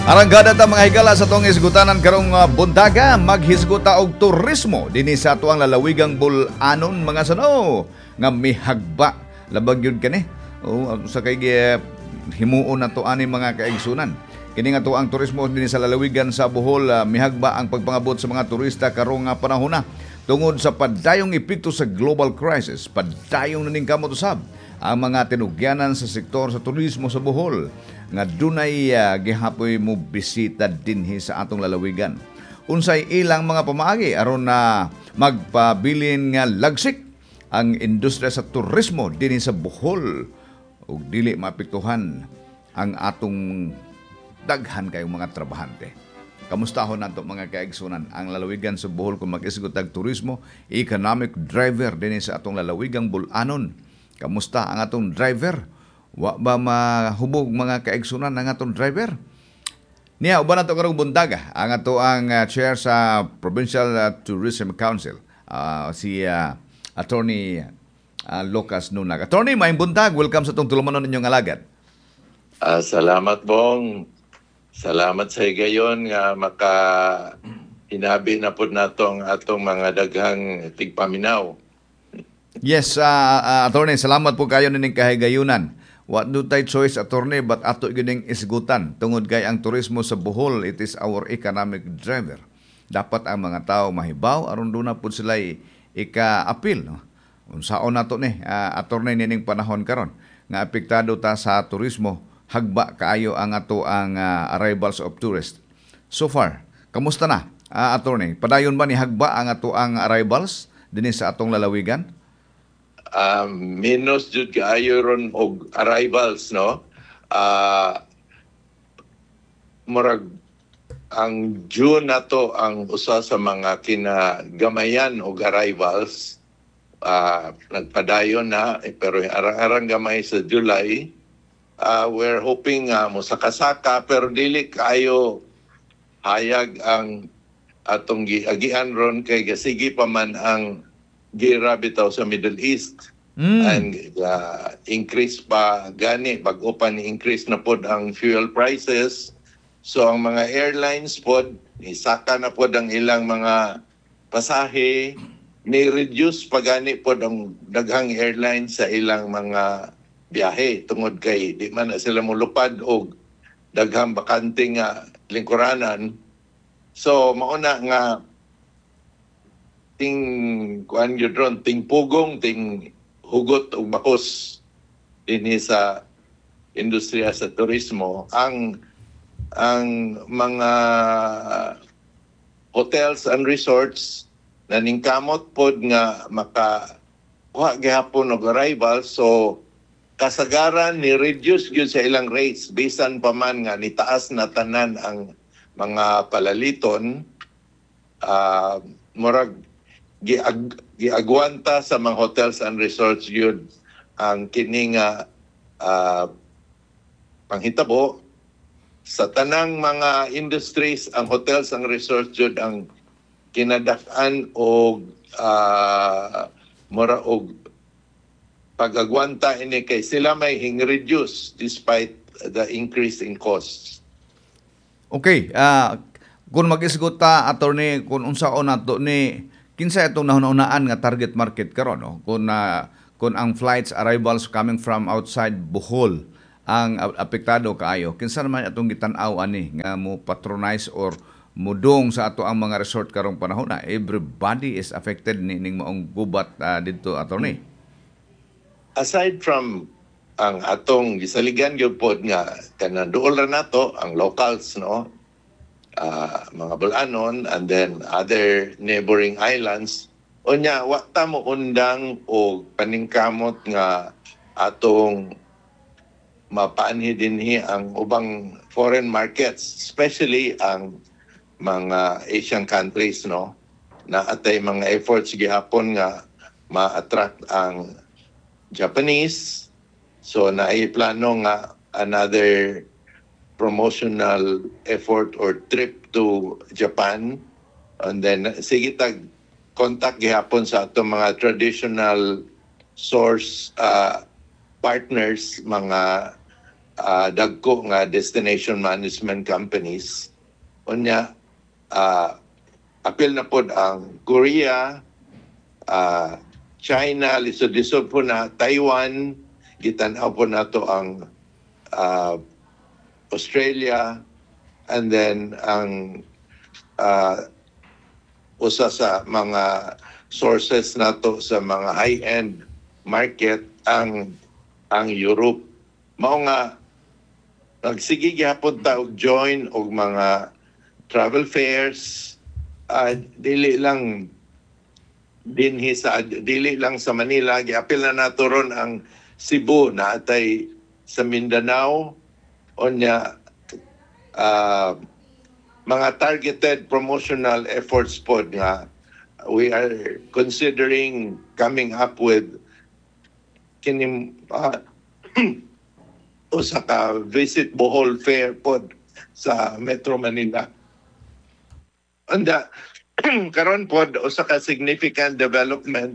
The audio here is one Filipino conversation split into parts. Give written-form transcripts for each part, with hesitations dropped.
Aranggada ta mga higala sa tong isgutanan karong buntaga, maghisguta og turismo dinhi sa atuang lalawigang Bulanon mga sano nga mihagba labag yun kani. Sa kay himuon na to ani mga kaigsunan. Kini nga tuang turismo dinhi sa lalawigan sa Bohol, mihagba ang pagpangabot sa mga turista karong panahon na tungod sa padayong epekto sa global crisis. Padayong naning kamot usab ang mga tinugyanan sa sektor sa turismo sa Bohol nga dunay gihapoy mo bisita dinhi sa atong lalawigan. Unsay ilang mga pamaagi aron na magpabilin nga lagsik ang industriya sa turismo dinhi sa Bohol ug dili maapektuhan ang atong daghan kayong mga trabahante. Kamustahon nato mga kaigsunan ang lalawigan sa Bohol kung mag-isgot og turismo, economic driver dinhi sa atong lalawigang Bulanon. Kamusta ang atong driver? Wa ba mahubog mga kaigsunan ang atong driver? Niya, uban nato karong buntaga ang ato ang chair sa Provincial Tourism Council, si Attorney Lucas Nunag. Attorney, maayong buntag. Welcome sa itong tulumanon ninyong alagad. Salamat, Bong. Salamat sa higayon nga hinabi na po nato ang atong mga daghang tigpaminaw. Yes, Attorney, salamat po kayo nining kahigayunan. What do tay choice, Attorney, but ato gining isgutan tungod kay ang turismo sa Bohol, it is our economic driver. Dapat ang mga tao mahibaw aron do na pud sila ika-apil, no? Unsaon nato ni Attorney nining panahon karon nga apektado ta sa turismo, hagba kaayo ang ato ang arrivals of tourists. So far, kamusta na, Attorney? Padayon ba ni hagba ang ato ang arrivals dinhi sa atong lalawigan? Minus jud kaayo ron og arrivals, no? Murag ang June nato ang usa sa mga kinagamayan og arrivals. Nagpadayon na pero arang gamay sa July. We're hoping mosakasaka pero dili kaayo hayag ang atong giagian ron kay gasigi pa man ang gira bitaw sa Middle East. And increase pa gani bag-o pa ni increase na pod ang fuel prices. So ang mga airlines pod isaka na pod ang ilang mga pasahe, ni reduce pa gani pod ang daghang airlines sa ilang mga biyahe tungod kay di man na sila molupad og daghang bakante nga lingkuranan. So mauna nga ting kuan gyud ron, ting pugong, ting hugot og bakos dinhi sa industriya sa turismo. Ang mga hotels and resorts na ningkamot pod nga makakuha gihapon og arrival, so kasagaran ni reduce gyud sa ilang rates bisan pa man nga nitaas na tanan ang mga palaliton. Murag giagwanta sa mga hotels and resorts yun ang kini nga panghitabo sa tanang mga industries. Ang hotels and resorts yun ang kinadak-an og mura og pag-agwanta ini kay sila may reduce despite the increase in costs. Okay, kung mag-isgot ta, Attorney, kung unsaon nato ni kinsa itong nahuna-unaan nga target market karon, no? Kung ang flights arrivals coming from outside Bohol ang apektado kaayo, kinsa naman atong gitan-aw ani nga mo patronize or mudong sa ato ang mga resort karong panahon na everybody is affected ning maong gubat dito, Attorney? Aside from ang atong gisaligan gyud pod nga kanang duol ra nato ang locals, no? Mga Bulanon and then other neighboring islands, unya wa ta mo undang og paningkamot nga atong mapaanhi dinhi ang ubang foreign markets, especially ang mga Asian countries, no? Na atay mga efforts gihapon nga ma-attract ang Japanese. So naay plano nga another promotional effort or trip to Japan, and then sige tag contact gihapon sa ato mga traditional source partners, mga dagko nga destination management companies. Unya, apil na pod ang Korea, China, lisod-lisod po na Taiwan, gitanaw po na to ang Australia, and then ang usa sa mga sources nato sa mga high-end market ang Europe. Mao nga nagsige gyapon ta og join og mga travel fairs, dili lang dili lang sa Manila, giapil na nato ron ang Cebu na atay sa Mindanao. Onya mga targeted promotional efforts po nga we are considering coming up with kining usa ka visit Bohol Fair po sa Metro Manila. Anda karon po usa ka significant development,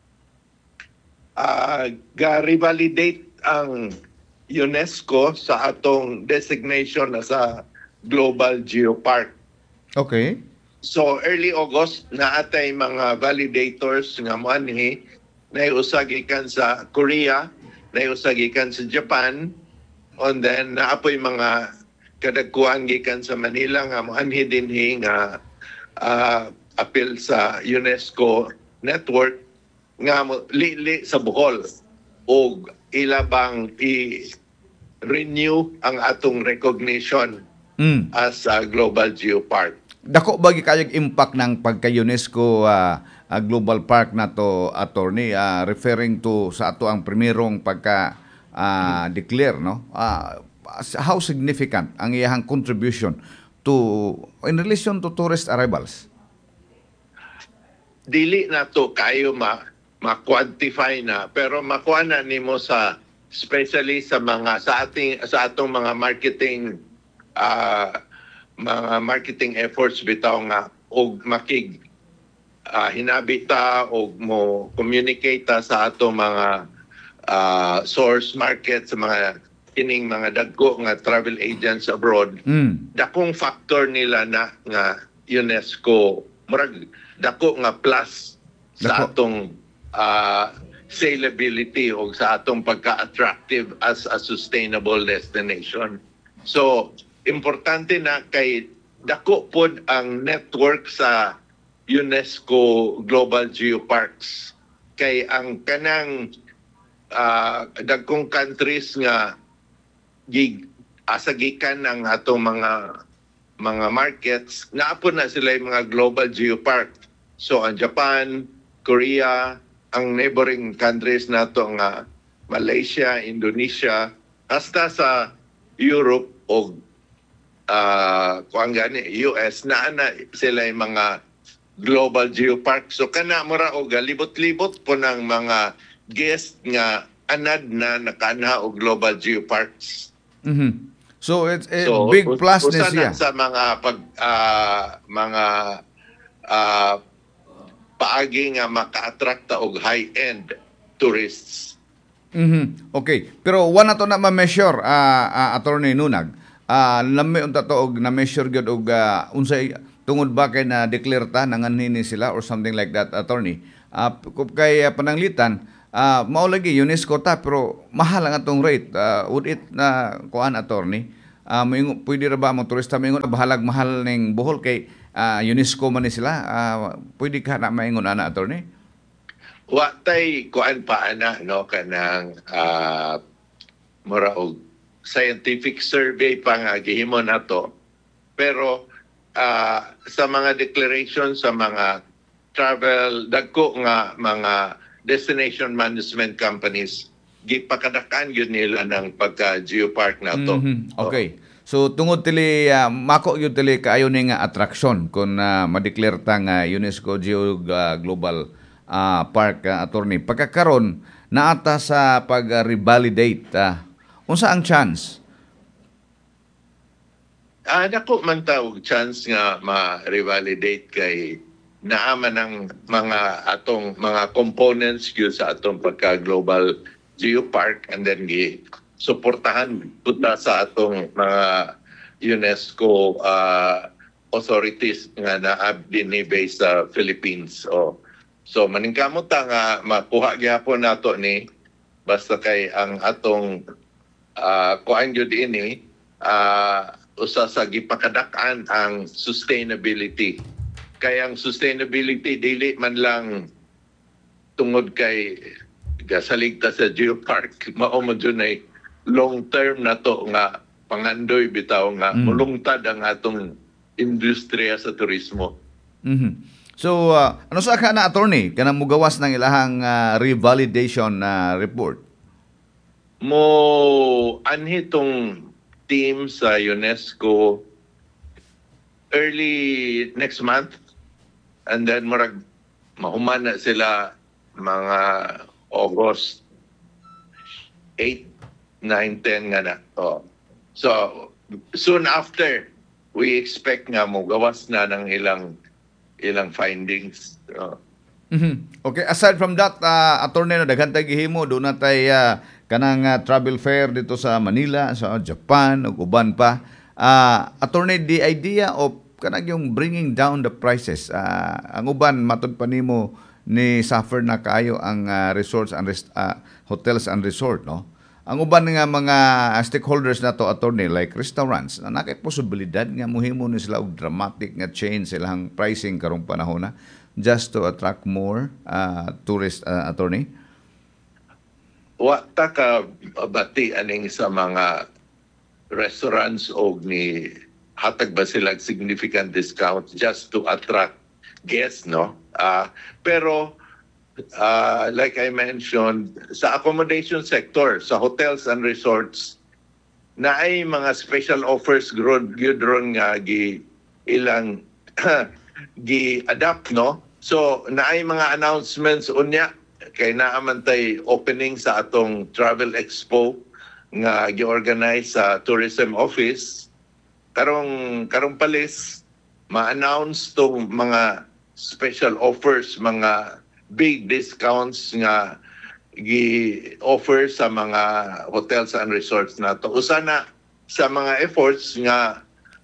ga-revalidate ang UNESCO sa atong designation na sa Global Geopark. Okay. So early August na atay mga validators nga moanhi, naiusag ikan sa Korea, naiusag ikan sa Japan, and then naapoy mga kadagkuan gikan sa Manila nga moanhi dinhi nga apil sa UNESCO network nga li sa Bohol og ilabang i-renew ang atong recognition as a global geopark. Dako ba kayag impact ng pagka-UNESCO global park na to, attorney, referring to sa ato ang primerong pagka declare, no? How significant ang iyang contribution to in relation to tourist arrivals? Dili na to kayo ma-quantify na, pero makuha na nimo sa especially sa atong mga marketing efforts bitaw nga og makig hinabita og mo communicate sa atong mga source market sa mga kining mga dagko nga travel agents abroad. Dakong factor nila na nga UNESCO murag dako nga plus sa atong saleability o sa atong pagka-attractive as a sustainable destination. So, importante na kay dako pod ang network sa UNESCO Global Geoparks. Kay ang kanang dagkong countries nga asagikan ng atong mga markets, naapon na sila yung mga global geopark. So, ang Japan, Korea, ang neighboring countries nato nga Malaysia, Indonesia, hasta sa Europe o US na sila yung mga global geopark. So kana mura og libot-libot po ng mga guest nga anad na nakana og global geoparks. So it's a big plus na siya sa mga paagi nga maka-attract og high-end tourists. Okay, pero wala to na ma-measure, Attorney Nunag. Lami unta to og na-measure gyud og unsay tungod ba kay na declare ta nanganhini sila or something like that, Attorney. Kay pananglitan, mao lagi UNESCO ta pero mahal ang atong rate. Would it na kuan, Attorney? Pwede ra ba mo turista maingon bahalag mahal ning Bohol kay UNESCO man ni sila? Pwede ka na maingon ana, Attorney? Wa tay kuan pa ana no kanang mura og scientific survey pa nga gihimo nato. Pero sa mga declaration sa mga travel dagko nga mga destination management companies gipakadakan gyud nila ng pagka geopark nato. Okay. So tungod tili mako gyud tili kaayo ni nga attraction kun ma-declare ta nga UNESCO Global Park, Attorney. Pagkakaron naata sa pag-revalidate, unsa ang chance? Dako man tawag chance nga ma-revalidate kay naaman ng mga atong mga components gyud sa atong pagka-global geopark, and then suportahan punta sa atong mga UNESCO authorities nga naabdi ni based sa Philippines. So maningkamot ta nga makuha gyapon nato ni basta kay ang atong kuan gyud ini usa sa gipakadak-an ang sustainability. Kay ang sustainability dili man lang tungod kay gasaligta sa geopark, mao man dyan ay long term na to nga pangandoy bitaw nga mulungtad ang atong industriya sa turismo. So, ano sa ka na, attorney? Kanang mugawas ng ilahang revalidation report? Mo anhi tong team sa UNESCO early next month, and then mahuman na sila mga August 8, 9, 10 nga na. So, soon after, we expect nga mo gawas na ng ilang findings. Okay, aside from that, attorney, no, daghan tay gihimo do na tay kanang travel fair dito sa Manila, sa Japan ug uban pa. Attorney, the idea of kanang yung bringing down the prices, ang uban matud pa nimo ni suffer na kayo ang resorts and hotels and resort, no? Ang uban nga mga stakeholders nato, attorney, like restaurants, na nakay posibilidad nga mohimo ni sila og dramatic nga change silang pricing karong panahon na just to attract more tourist, attorney? Wa ta ka bati aning sa mga restaurants og ni hatag ba sila significant discounts just to attract guests, no? Pero like I mentioned, sa accommodation sector, sa hotels and resorts, na ay mga special offers gyud ron nga ilang gi-adapt, no? So na ay mga announcements unya kay naaman tay opening sa atong Travel Expo nga gi-organize sa Tourism Office. Karong palis ma-announce tong mga special offers, mga big discounts nga gi-offer sa mga hotels and resorts nato. Usa na sa mga efforts nga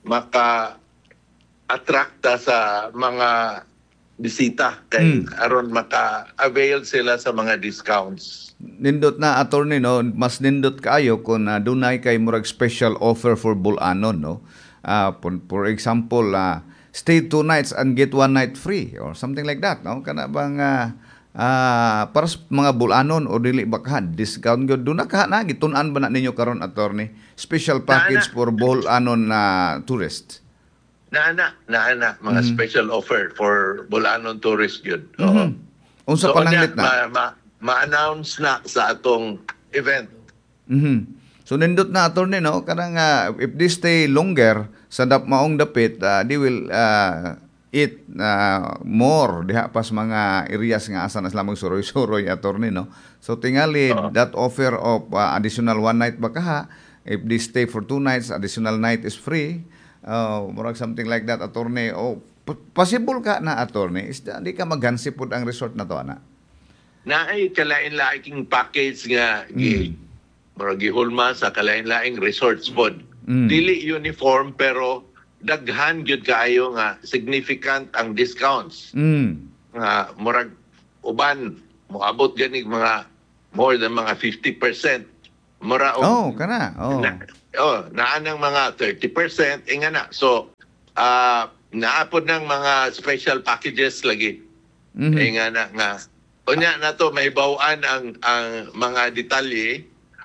maka-attracta sa mga bisita kay aron maka-avail sila sa mga discounts. Nindot na, attorney, no, mas nindot kaayo kung dunay kay murag special offer for Bulanon, no? For example, stay 2 nights and get 1 night free or something like that, no? Kana bang para sa mga Bulanon o dili bakahan discount gyud do na ka na gitun-an ba na ninyo karon, attorney? Special package for Bulanon tourist. Naana mga special offer for Bulanon tourist gyud. Unsa So, pananglit na? ma-announce na sa atong event. So nindot na, attorney, no, kanang if they stay longer sa maong dapit, they will eat more diha pas mga areas nga asa na sila magsuroy-suroy, attorney, no. So tingali that offer of additional 1 night bakaha, if they stay for 2 nights, additional night is free. Murag something like that, attorney. Possible ka na, attorney, di ka maghansi pud ang resort na to, ana? Naay kalain-laing package nga murag gihulma sa kalain-laing resorts pod. Dili uniform pero daghan gyud kaayo nga significant ang discounts. Nga murag uban moabot gani mga more than mga 50%. Mura kana. Naa nang mga 30% inga na. So naapod ng mga special packages lagi. Inga na nga unya na to may bawaan ang mga detalye.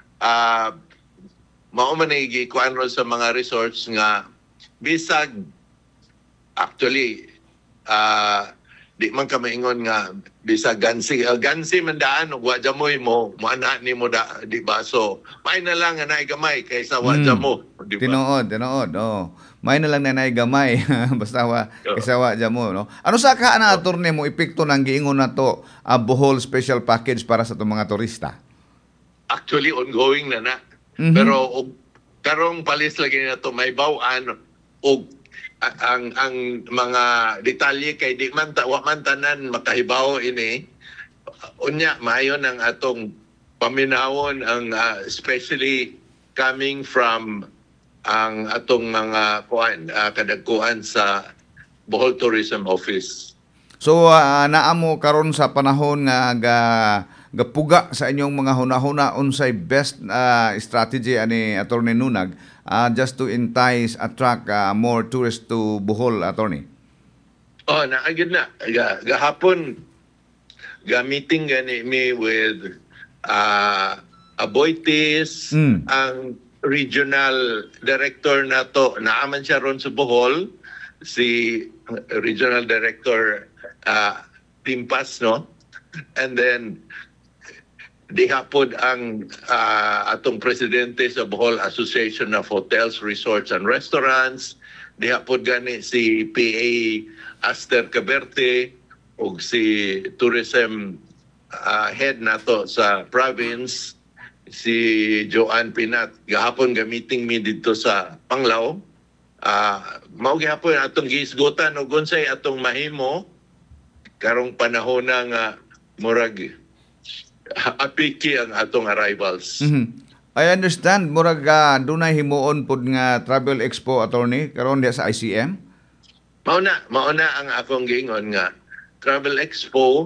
Mao man ay kuan ro sa mga resorts nga bisag actually di man ka maingon nga bisag gansi man daan ug wa jamoy mo ana nimo da, di ba? So may na lang nga naay gamay kaysa wa jamo, di ba? Tinuod. May na lang na naay gamay basta kaysa wa jamo, no. Ano sa ka na, attorney, mo epekto nang giingon nato Bohol special package para sa mga turista? Actually ongoing na. Pero karong palis lagi na to may bawaan og ang mga detalye kay di man wa man tanan makahibaw ini. Unya maayo ng atong paminawon ang especially coming from ang atong mga kadagkuan sa Bohol Tourism Office. So naamo karon sa panahon nga gapuga sa inyong mga hunahuna unsay best strategy ani Attorney Nunag just to entice, attract more tourists to Bohol, Attorney? Oh, naagid na. Gahapon, meeting gani me with Aboitis, ang regional director nato. Naaman siya ron sa Bohol, si regional director Timpas, no? And then, dihapod ang atong presidente sa Bohol Association of Hotels, Resorts and Restaurants. Dihapod gani si PA Aster Caberte ug si tourism head nato sa province, si Joanne Pinat. Gahapon meeting me dito sa Panglao. Mao gihapon atong giisgutan ug unsay atong mahimo karong panahon nga murag apiki ang atong arrivals. I understand murag dunay himuon pud nga travel expo, Attorney, karon diha sa ICM. Mauna ang akong giingon nga Travel Expo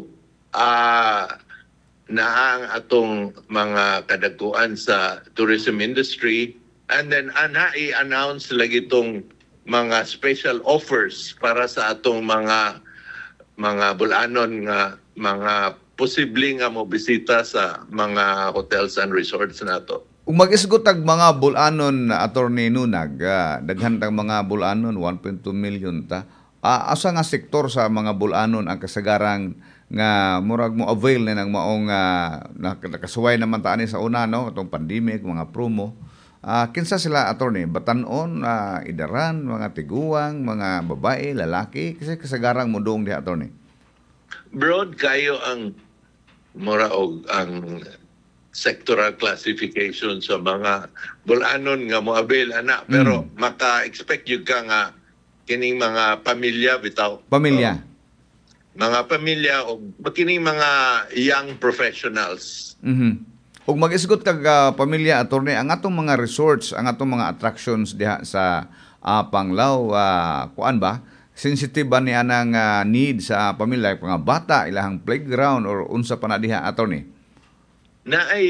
na ang atong mga kadagkuan sa tourism industry, and then i-announce lagi itong mga special offers para sa atong mga bulanon nga mga posibleng nga mobisita sa mga hotels and resorts nato. Kung mag-isgot ang mga bulanon, Attorney Nunag, daghan tang mga bulanon, 1.2 million ta. Asa nga sektor sa mga bulanon ang kasagarang nga murag mo avail na ng maong nakasuway naman ta ani sa una, no, itong pandemic, mga promo. Kinsa sila, Attorney? Batanon, idaran, mga tiguang, mga babae, lalaki, kasi kasagarang mudong diha, Attorney. Broad kayo ang muraog ang sectoral classification sa mga bulanon nga mo avail ana, pero maka-expect yun ka nga kining mga pamilya bitaw. Pamilya. Mga pamilya o kining mga young professionals. Ug mag-isgot kag pamilya, Attorney, ang atong mga resorts, ang atong mga attractions diha sa Panglao, kuan ba? Sensitive ba ni anang need sa pamilya, mga bata, ilahang playground or unsa pa na diha, Attorney? Na ay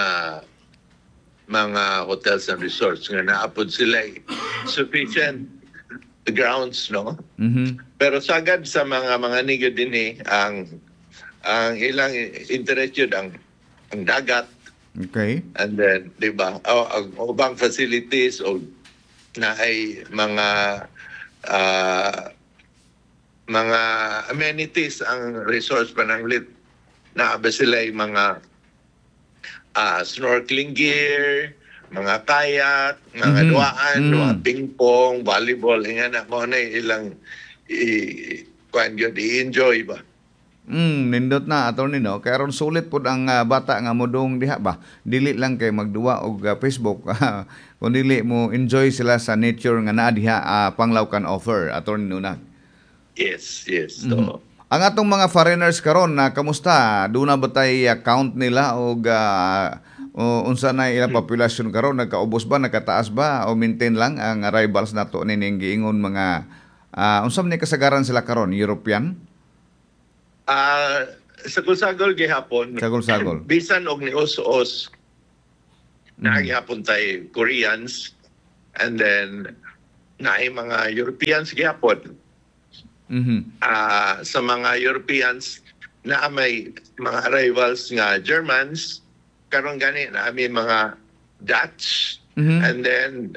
mga hotels and resorts nga naapod sila sufficient grounds, no? Pero sagad sa mga nigod din ang ilang interest yun ang dagat. Okay. And then, di ba, ang ubang facilities o na ay mga amenities ang resorts pananglit na ba sila ay mga snorkeling gear, mga kayak, mga duaan, mga ping-pong, volleyball, nga na mo na ilang i-enjoy ba? Nindot na, Attorney, no? Kaya ron sulit po ang bata nga modong diha ba? Dili lang kay magduwa og Facebook. Kung dili mo enjoy sila sa nature nga naa diha, Panglao can offer, Attorney Nunag. Yes. So, ang atong mga foreigners karon na kamusta? Doon na ba tay count nila o unsa na ilang populasyon karon? Nagkaubos ba, nagkataas ba o maintain lang ang arrivals nato nining giingon mga unsa man ni kasagaran sila karon? European? sagol-sagol gihapon. Sagol-sagol. Bisan og ni os-os gihapon tay Koreans, and then naay mga Europeans gihapon. Sa mga Europeans na may mga arrivals nga Germans, karon gani na may mga Dutch, and then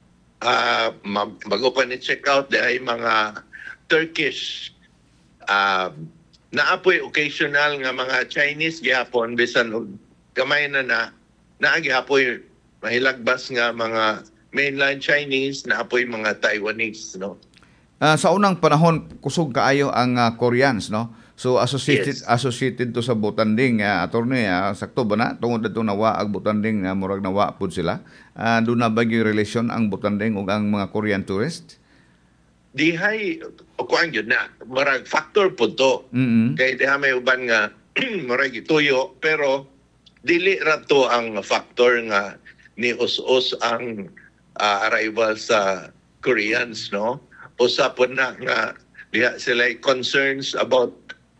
bago pa ni check out dahil mga Turkish, naapoy occasional nga mga Chinese gihapon, bisan og gamay na gihapon mahilagbas nga mga mainland Chinese, naapoy mga Taiwanese, no? Sa unang panahon, kusog kaayo ang Koreans, no? So associated Yes. associated to sa butanding, attorney, sakto ba na tungod adto nawa ang butanding, murag nawa pud sila. Doon na ba yung relasyon ang butanding ug ang mga Korean tourists? Dihay kuan gyud na marag factor po to. Kay diha may uban nga marag ituyo, pero dili ra to ang factor nga ni us-us ang arrival sa Koreans, no? Usa po na nga diha sila concerns about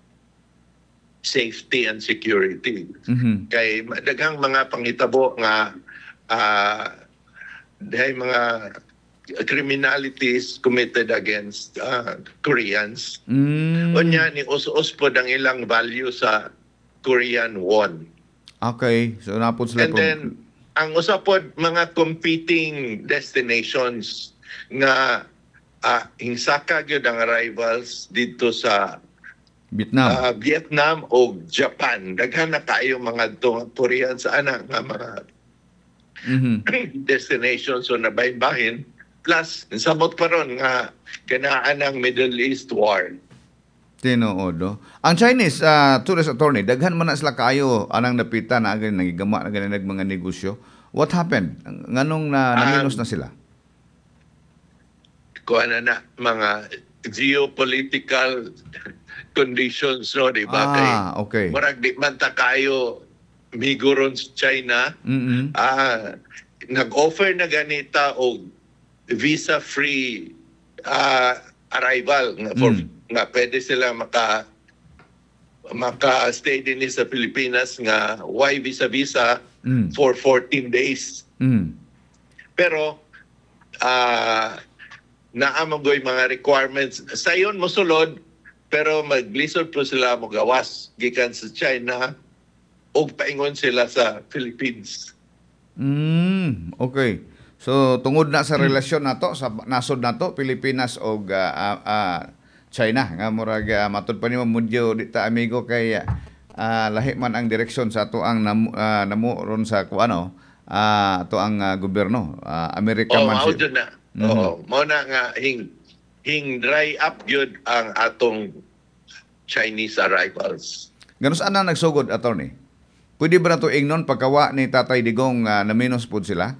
safety and security. Mhm. Kay daghang mga panghitabo nga dihay mga criminalities committed against Koreans. Unya ni us-us po ang ilang value sa Korean won. Okay. So napod sila And then ang usa pod mga competing destinations nga hinsaka gyud ang arrivals dito sa Vietnam. Vietnam o Japan. Daghan na kayo mga Koreans ana nga mga Mhm. destinations o nabahin-bahin. Plus, samot pa ron nga kanaan ng Middle East war. Tinuod, no? Ang Chinese tourist attorney, daghan man na sila kayo anang napita na agad nagigama na ganun mga negosyo. What happened? Nganong naminos na sila? Kuha na mga geopolitical conditions, no, di ba? Okay. Marag di man ta kayo miguron sa China, Mm-mm. nag-offer na ganita o visa-free arrival nga pwede sila maka-stay din sa Pilipinas nga why visa for 14 days. Pero naamagoy mga requirements sayon mosulod pero maglisod po sila mo gawas gikan sa China ug paingon sila sa Philippines. Okay. So tungod na sa relasyon nato sa nasod nato Pilipinas og China nga murag matud pa nimo mudyo dita amigo kay lahi man ang direksyon sa ato ang namo ron sa kuano ato ang gobyerno Amerika man mao siya. na. Mao na nga hing dry up gyud ang atong Chinese arrivals. Ganun saan na nagsugod, attorney? Pwede ba na to ingnon pagkawa ni Tatay Digong naminos po sila?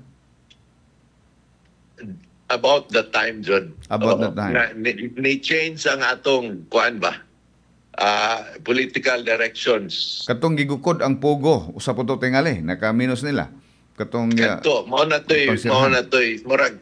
About the time, John. About the time. Ni-change ang atong, kuan ba, political directions. Katong gigukod ang pugo, usa po to tingali, nakaminos nila. Katong Kato, mao na to'y, murag,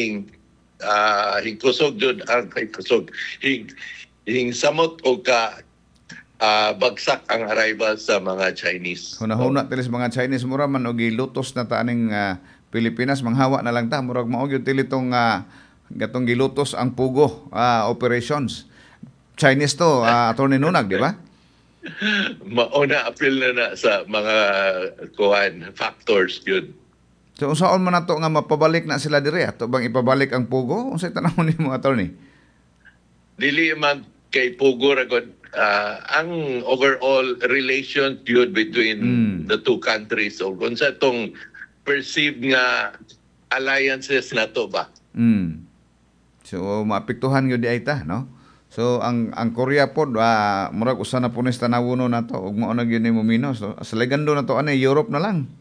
kusog John, kusog, hing samot o ka, bagsak ang arrival sa mga Chinese. Huna-huna tilis mga Chinese mura man og gilutos na taaning Pilipinas manghawa na lang ta murag mao gyud tilitong gatong gilutos ang pugo operations. Chinese to Attorney Nunag, di ba? Mauna appeal na sa mga factors yun. So unsaon man nato nga mapabalik na sila dire ato bang ipabalik ang pugo unsay tanawon nimo attorney? Dili man kay pugo ra gud ang overall relation yun between the two countries o unsa tong perceived nga alliances na to ba. So maapektuhan gyud di ay ta, no? So ang Korea pod murag usa na punis tanawon nato ug mao na gyud ni muminos. So, sa legando na to ani Europe na lang.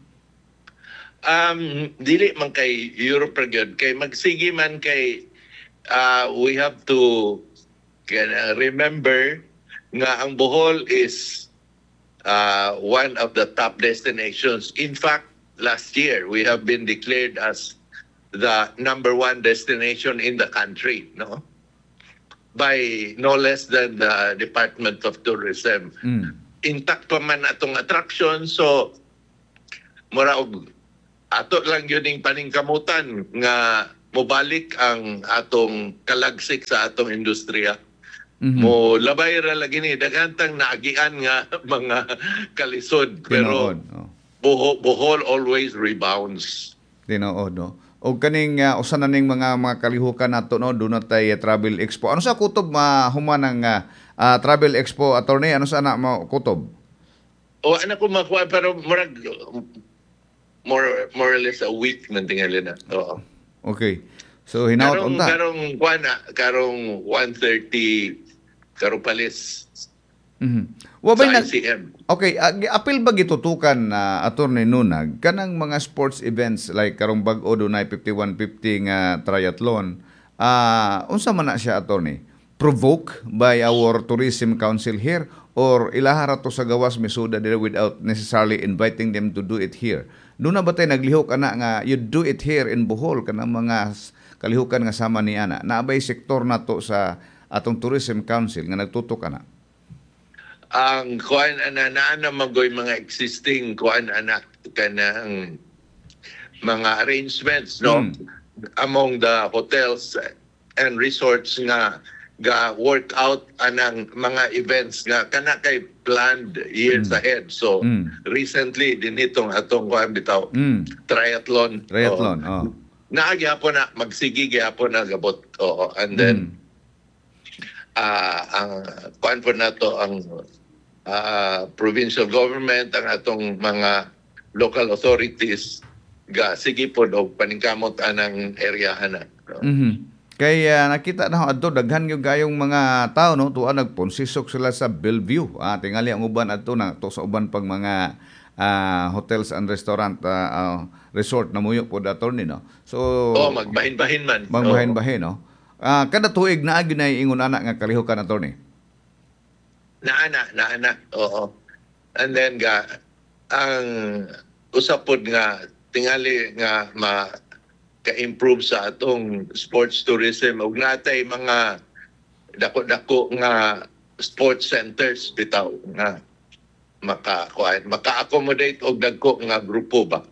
Dili man kay Europe ra gyud kay magsigi man kay we have to remember nga ang Bohol is one of the top destinations. In fact, last year we have been declared as the number one destination in the country, no? By no less than the Department of Tourism. Intact pa man atong attraction, so mura og ato lang yun yung paningkamutan nga mobalik ang atong kalagsik sa atong industriya. Mo labay ra lagi ni daghantang naagian nga mga kalisod pero Bohol always rebounds. Tinuod, no? O kaning usa na ning mga kalihukan nato no do not tay travel expo. Ano sa kutob human ang travel expo attorney ano sa na kutob? O ana ko makuha pero more or less a week man tingali na. Oo. Okay. So hinaot unta. Karong 1:30 Karupalis. Wabay sa na ICM. Okay, apil ba gitutukan na Attorney Nunag kanang mga sports events like karong bag-o dunay 5150 nga triathlon. Unsa man na siya attorney? Provoke by our tourism council here or ilahara to sa gawas misuda dire without necessarily inviting them to do it here. Doon na ba tayo naglihok ana nga you do it here in Bohol kanang mga kalihukan nga sama ni ana? Naabay sektor nato sa atong Tourism Council nga nagtutok ana? Ang kuan ana na magoy mga existing kuan ana kanang mga arrangements no among the hotels and resorts nga ga work out anang mga events nga kana kay planned years ahead. So recently din itong atong kuan bitaw triathlon. Naagyapon na magsigi gyapon na gabot. And then ang kuan po nato ang provincial government, ang atong mga local authorities ga sige po og paningkamot anang eryahan na. Kaya nakita na adto daghan yung gayong mga tao no tuwa nagponsisok sila sa Bellevue. Tingali ang uban adto na to sa uban pag mga hotels and restaurant resort na muyo pod attorney no. So magbahin-bahin man. Magbahin-bahin no. Kada tuig naa ginay ingon ana nga kalihukan attorney. Naana. Oo. And then ang usapod nga tingali nga ka-improve sa atong sports tourism ug natay mga dako-dako nga sports centers bitaw nga maka-accommodate og dagko nga grupo ba.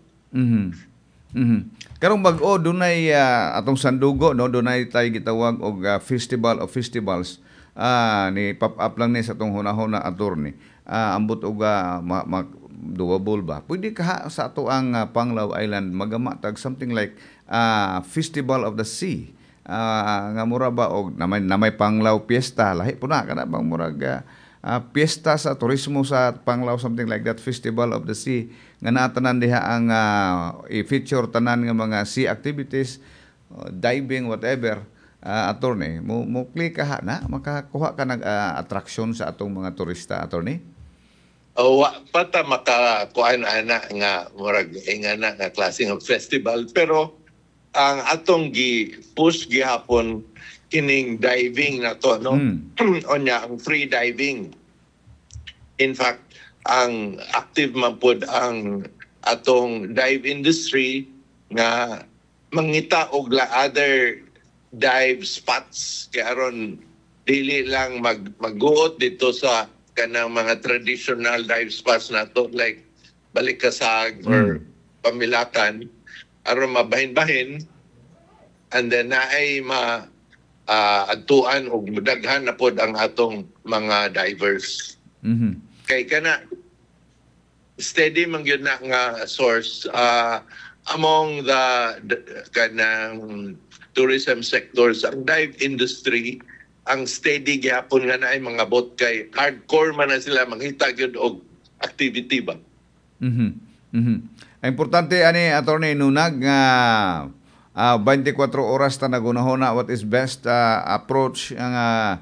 Karong bag-o dunay atong Sandugo no dunay tay gitawag og Festival of Festivals. Ni pop-up lang ni sa atong hunahuna attorney. Ambot og doable ba? Pwede ka sa ato ang Panglao Island magamatag something like Festival of the Sea. Nga mura ba og namay Panglao Fiesta lahi po na kana bang murag piyesta sa turismo sa Panglao something like that Festival of the Sea nga natanan diha ang i-feature tanan nga mga sea activities, diving whatever. Attorney mo click ka na makakuha ka ng attraction sa atong mga turista attorney. Pata makakuan ana nga murag ingana nga klaseng of festival pero ang atong gi-push gihapon kining diving na to no. Onya ang free diving. In fact, ang active man pod ang atong dive industry nga mangita og other dive spots kaya aron dili lang magguot dito sa kanang mga traditional dive spots nato like Balikasag or Pamilakan aron mabahin-bahin and then naay adtuan og daghan na pod ang atong mga divers. Kay kana steady man gyud na nga source among the kanang tourism sectors, ang dive industry, ang steady gyapon nga naay mga bot kay hardcore man na sila manghita gyud og activity ba. Ang importante ani attorney Nunag nga 24 oras ta nagunahona what is best approach nga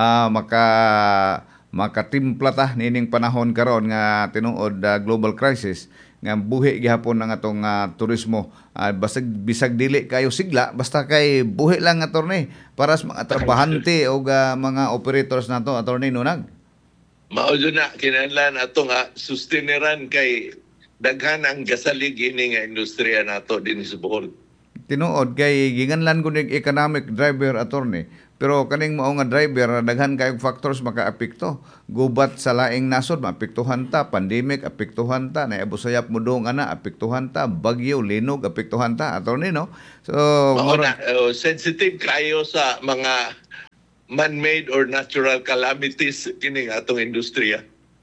makatimpla ta nining panahon karon nga tinuod global crisis nga buhi gihapon ang atong turismo bisag dili kayo sigla basta kay buhi lang attorney para sa mga trabahante o mga operators nato attorney Nunag. Mao na kinahanglan ato nga sustineran kay daghan ang gasalig ini nga industriya nato dinhi sa Bohol. Tinuod kay ginganlan ko ning economic driver attorney pero kaning mao nga driver daghan kayong factors makaapekto. Gubat sa laing nasod maapektuhan ta, pandemic apektuhan ta, naibusayap mudong ana apektuhan ta, bagyo linog apektuhan ta attorney no. So sensitive kayo sa mga man-made or natural calamities kining atong industriya.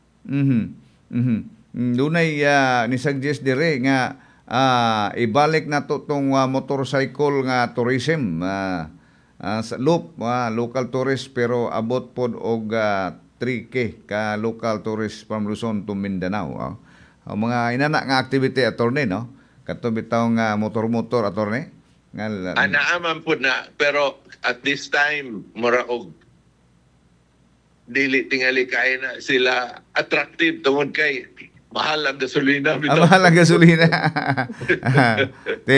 Dunay ni-suggest dire nga ibalik na to tong motorcycle nga tourism sa loop local tourist pero abot pod og 3K ka local tourist from Luzon to Mindanao. Ang mga inana nga activity attorney no kato bitaw nga motor attorney nga anaaman pod na pero at this time mura og dili tingali kay na sila attractive tungod kay mahal ang gasolina. Mahal ang gasolina.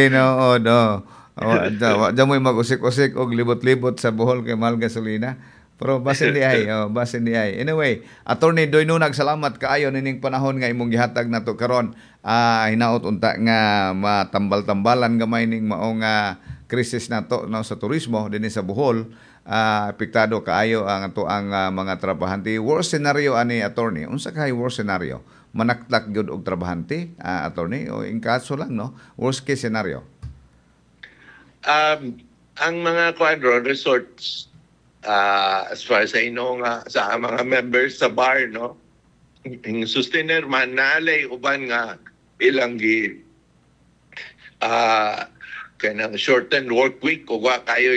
Tinood, Diyan mo'y mag-usik-usik o libot-libot sa Bohol kay mahal gasolina. Pero basin di ay, basin di ay. Anyway, Attorney Doy Nunag, salamat kaayo nining panahon nga imong gihatag nato karon. Hinaot unta nga matambal-tambalan gamay ning maong krisis nato no sa turismo dinhi sa Bohol. Apektado kaayo ang ato ang mga trabahante. Worst scenario ani, Attorney. Unsa kay worst scenario? Manaktak gyud og trabahante, Attorney, o in kaso lang no. Worst case scenario. Ang mga resorts, as far as I know nga, sa mga members sa bar, no, yung sustainer man, nalay uban nga ilang kanang shortened work week o kayo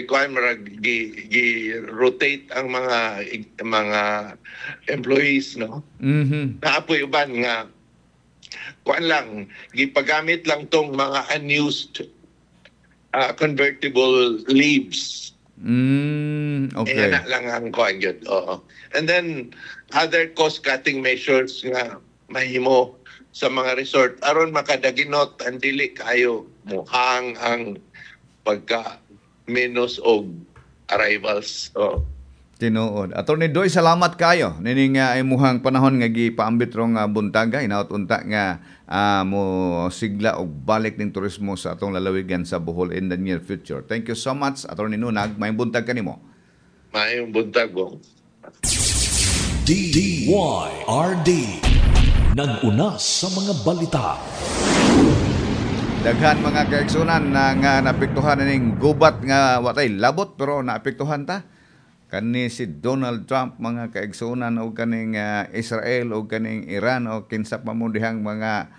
rotate ang mga employees, no. Naapoy uban nga kuan lang gipagamit lang tong mga unused convertible leaves. Okay. Ayan na lang ang kuan yun. Oo. And then other cost-cutting measures nga mahimo sa mga resort aron makadaginot ang dili kayo muhang ang pagka minus og arrivals. Tinuod. Attorney Doy, salamat kayo. Nining imuhang panahon nga gipaambit rong buntaga, hinaot unta nga mo sigla og balik ning turismo sa atong lalawigan sa Bohol in the near future. Thank you so much, Attorney Nunag. May buntag kanimo. May buntag mo. DYRD nag-una sa mga balita. Daghan mga kaigsunan nga naapektuhan ning gubat nga watay labot pero naapektuhan ta. Kani si Donald Trump, mga kaigsunan, o kaning Israel o kaning Iran o kinsa pa mo dihang mga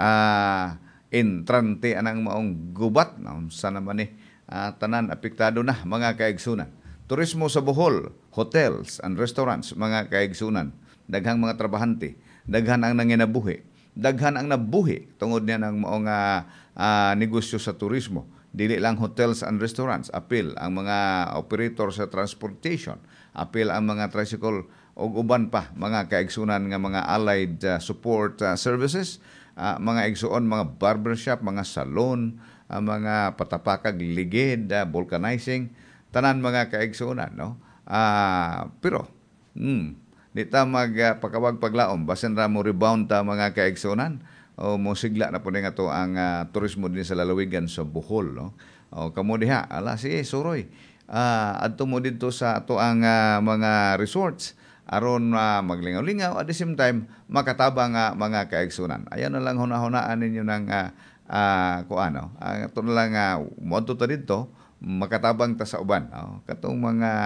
entrante anang maong gubat. Sa naman tanan apektado na mga kaigsunan. Turismo sa Bohol, hotels and restaurants, mga kaigsunan. Daghang mga trabahante, daghan ang nanginabuhi, daghan ang nabuhi tungod niya ng maong negosyo sa turismo. Dili lang hotels and restaurants, apil ang mga operator sa transportation, apil ang mga tricycle o uban pa mga kaigsunan nga mga allied support services, mga igsuon, mga barbershop, mga salon, mga patapakag ligid, vulcanizing, tanan mga kaigsunan, no? Pero di ta magpakawag paglaom basin ra mo rebound ta mga kaigsunan o mosigla na po nga to ang turismo din sa lalawigan sa Bohol, no? O kamo diha ala si Suroy adto mo dito sa ato ang mga resorts aron maglingaw-lingaw at the same time makatabang mga kaigsunan. Ayan na lang hunahunaan ninyo ng kuano ato na lang moadto ta dito makatabang ta sa uban, no? Katong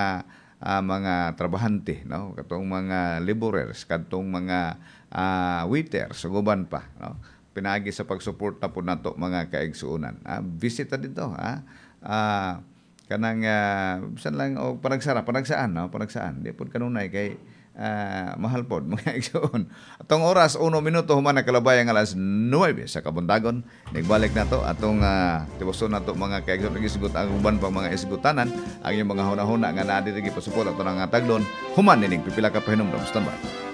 mga trabahante, no? Katong mga laborers, katong mga waiters, uban pa, no? Pinaagi sa pagsuporta po nato mga kaigsuunan. Visita dito, kanang bisan lang og panagsaan, no? Panagsaan. Di pud kanunay kay mahal pod mga igsuon. Atong oras 1 minuto human na kalabay ang alas 9 sa kabuntagon. Nagbalik na to atong tibuson nato mga kaigsuon isgot ang uban pa mga isgutanan ang yung mga hunahuna nga naa diri gipasupol ato nang taglon human nining pipila ka pahinumdom. Standby.